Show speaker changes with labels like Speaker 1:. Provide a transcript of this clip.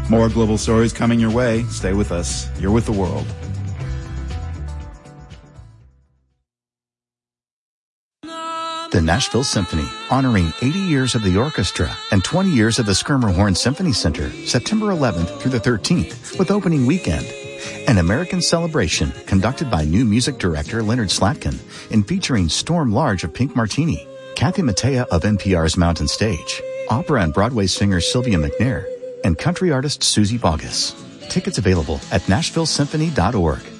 Speaker 1: More global stories coming your way. Stay with us. You're with the world.
Speaker 2: The Nashville Symphony, honoring 80 years of the orchestra and 20 years of the Schermerhorn Symphony Center, September 11th through the 13th, with opening weekend. An American celebration conducted by new music director Leonard Slatkin and featuring Storm Large of Pink Martini, Kathy Mattea of NPR's Mountain Stage, opera and Broadway singer Sylvia McNair, and country artist Susie Boggess. Tickets available at NashvilleSymphony.org.